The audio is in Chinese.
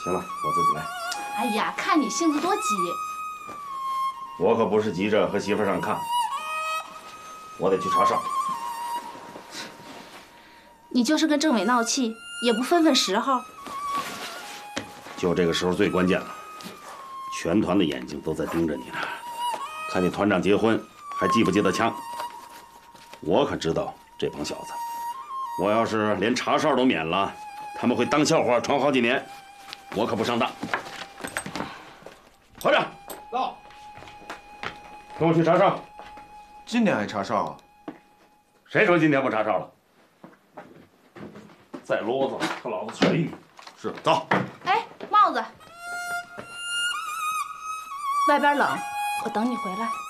行了，我自己来。 哎呀，看你性子多急。 我可不是急着和媳妇上炕，我得去查哨。 你就是跟政委闹气，也不分分时候。 就这个时候最关键了，全团的眼睛都在盯着你呢，看你团长结婚还记不记得枪。我可知道这帮小子，我要是连查哨都免了，他们会当笑话传好几年，我可不上当。团长到，跟我去查哨。 今天还查哨啊？ 谁说今天不查哨了？再啰嗦，和老子学一语。是，走。 哎，帽子，外边冷，我等你回来。